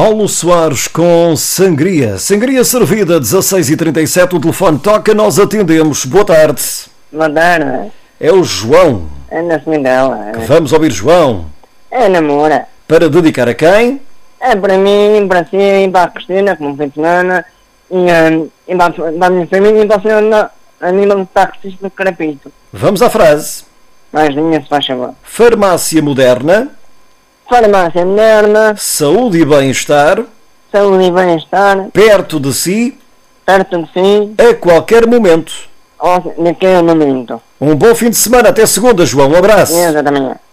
Paulo Soares com sangria. Sangria servida, 16h37, o telefone toca, nós atendemos. Boa tarde. Boa tarde. É o João. É na Semidela. Vamos ouvir João. É namora. Para dedicar a quem? É para mim, para si, e para a Cristina, como fim de semana, e para a minha família, e para a senhora Aníbal Taxista do Carapito. Vamos à frase. Mais linha, se faz favor. Farmácia moderna. Farmácia moderna, Saúde e bem-estar. saúde e bem-estar, Perto de si. perto de si, A qualquer momento. naquele momento. Um bom fim de semana. Até segunda, João. Um abraço. Exatamente.